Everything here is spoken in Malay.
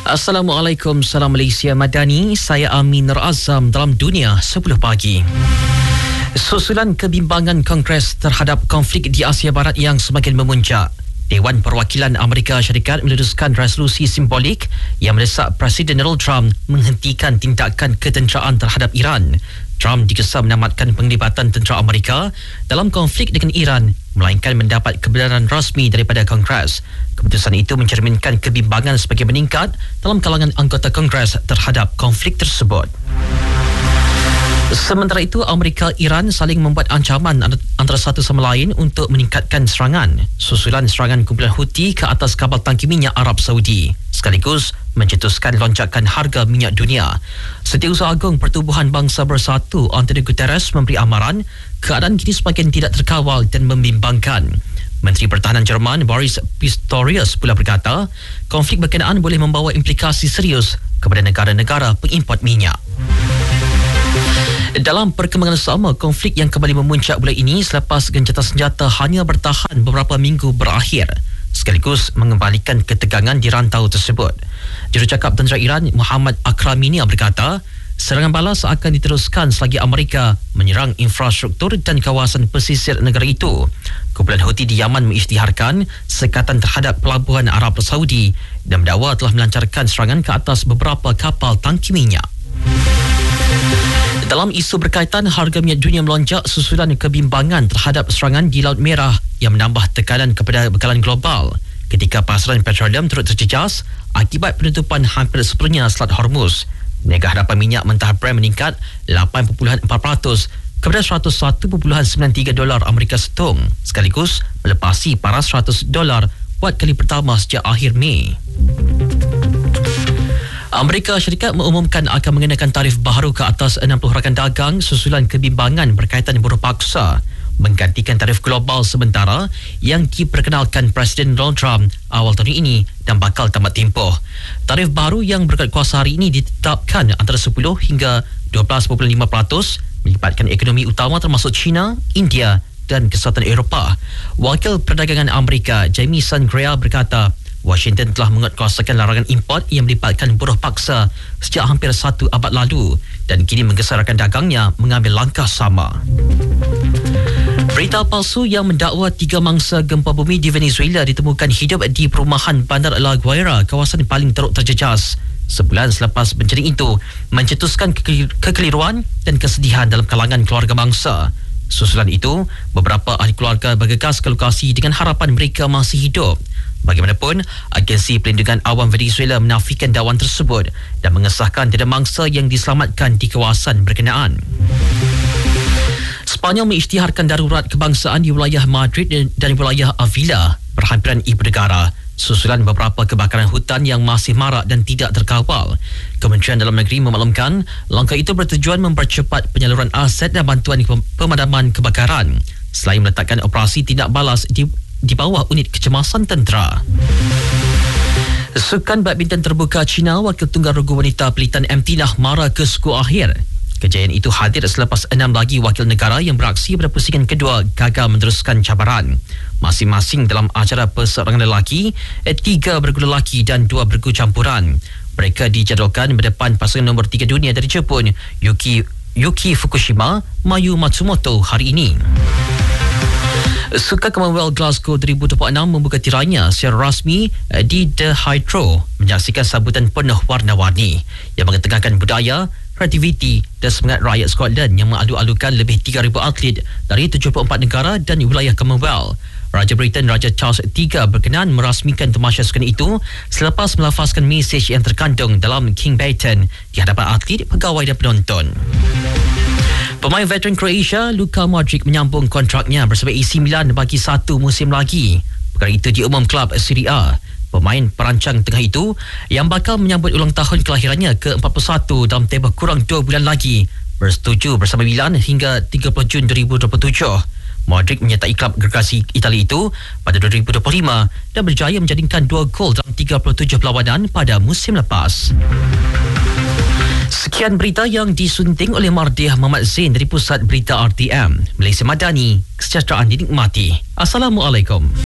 Assalamualaikum, salam Malaysia Madani. Saya Amin Nur Azam dalam Dunia 10 pagi. Susulan kebimbangan Kongres terhadap konflik di Asia Barat yang semakin memuncak, Dewan Perwakilan Amerika Syarikat meneruskan resolusi simbolik yang mendesak Presiden Donald Trump menghentikan tindakan ketenteraan terhadap Iran. Trump digesa menamatkan penglibatan tentera Amerika dalam konflik dengan Iran, melainkan mendapat kebenaran rasmi daripada Kongres. Keputusan itu mencerminkan kebimbangan semakin meningkat dalam kalangan anggota Kongres terhadap konflik tersebut. Sementara itu, Amerika-Iran saling membuat ancaman antara satu sama lain untuk meningkatkan serangan susulan serangan kumpulan Houthi ke atas kapal tangki minyak Arab Saudi, sekaligus mencetuskan lonjakan harga minyak dunia. Setiausaha Agung Pertubuhan Bangsa Bersatu Antonio Guterres memberi amaran keadaan kini semakin tidak terkawal dan membimbangkan. Menteri Pertahanan Jerman Boris Pistorius pula berkata, konflik berkenaan boleh membawa implikasi serius kepada negara-negara pengimport minyak. Dalam perkembangan sama, konflik yang kembali memuncak bulan ini selepas gencatan senjata hanya bertahan beberapa minggu berakhir, sekaligus mengembalikan ketegangan di rantau tersebut. Jurucakap Tentera Iran Muhammad Akramini berkata, serangan balas akan diteruskan selagi Amerika menyerang infrastruktur dan kawasan pesisir negara itu. Kumpulan Houthi di Yaman mengisytiharkan sekatan terhadap pelabuhan Arab Saudi dan mendakwa telah melancarkan serangan ke atas beberapa kapal tangki minyak. Dalam isu berkaitan harga minyak dunia melonjak susulan kebimbangan terhadap serangan di Laut Merah yang menambah tekanan kepada bekalan global ketika pasaran petroleum turut terjejas akibat penutupan hampir sepenuhnya Selat Hormuz. Niaga hadapan minyak mentah Brent meningkat 8.4% kepada $101.93 Amerika setung, sekaligus melepasi paras $100 buat kali pertama sejak akhir Mei. Amerika Syarikat mengumumkan akan mengenakan tarif baharu ke atas 60 rakan dagang susulan kebimbangan berkaitan buruh paksa, menggantikan tarif global sementara yang diperkenalkan Presiden Donald Trump awal tahun ini dan bakal tamat tempoh. Tarif baru yang berkat kuasa hari ini ditetapkan antara 10 hingga 12.5%, melibatkan ekonomi utama termasuk China, India dan Kesatuan Eropah. Wakil Perdagangan Amerika Jamie Sangria berkata, Washington telah menguatkuasakan larangan import yang melibatkan buruh paksa sejak hampir 1 abad lalu dan kini menggesa rakan dagangnya mengambil langkah sama. Berita palsu yang mendakwa 3 mangsa gempa bumi di Venezuela ditemukan hidup di perumahan Bandar La Guaira, kawasan paling teruk terjejas sebulan selepas bencana itu, mencetuskan kekeliruan dan kesedihan dalam kalangan keluarga mangsa. Susulan itu, beberapa ahli keluarga bergegas ke lokasi dengan harapan mereka masih hidup. Bagaimanapun, Agensi Perlindungan Awam Venezuela menafikan dakwaan tersebut dan mengesahkan tiada mangsa yang diselamatkan di kawasan berkenaan. Sepanyol mengisytiharkan darurat kebangsaan di wilayah Madrid dan wilayah Avila, berhampiran ibu negara, susulan beberapa kebakaran hutan yang masih marak dan tidak terkawal. Kementerian Dalam Negeri memaklumkan langkah itu bertujuan mempercepat penyaluran aset dan bantuan pemadaman kebakaran selain meletakkan operasi tindak balas di bawah unit kecemasan tentera. Sukan badminton terbuka China, wakil tunggal regu wanita pelitan MT Nahmara ke skor akhir. Kejayaan itu hadir selepas 6 lagi wakil negara yang beraksi pada pusingan kedua gagal meneruskan cabaran. Masing-masing dalam acara perseorangan lelaki, 3 bergu lelaki dan 2 bergu campuran. Mereka dijadualkan berdepan pasangan nombor 3 dunia dari Jepun, Yuki Fukushima, Mayu Matsumoto hari ini. Sukan Commonwealth Glasgow 2026 membuka tirainya secara rasmi di The Hydro, menyaksikan sambutan penuh warna-warni yang mengetengahkan budaya, kreativiti dan semangat rakyat Scotland yang mengalu-alukan lebih 3,000 atlet dari 74 negara dan wilayah Commonwealth. Raja Britain Raja Charles III berkenan merasmikan tamasya sukan itu selepas melafazkan mesej yang terkandung dalam King Baton di hadapan atlet, pegawai dan penonton. Pemain veteran Croatia Luka Modric menyambung kontraknya bersama AC Milan bagi 1 musim lagi. Perkara itu diumum klub Serie A. Pemain perancang tengah itu yang bakal menyambut ulang tahun kelahirannya ke-41 dalam tempoh kurang 2 bulan lagi bersetuju bersama Milan hingga 30 Jun 2027. Modric menyertai klub gergasi Itali itu pada 2025 dan berjaya menjadikan 2 gol dalam 37 perlawanan pada musim lepas. Sekian berita yang disunting oleh Mardiah Muhammad Zain dari Pusat Berita RTM. Malaysia Madani, kesejahteraan dinikmati. Assalamualaikum.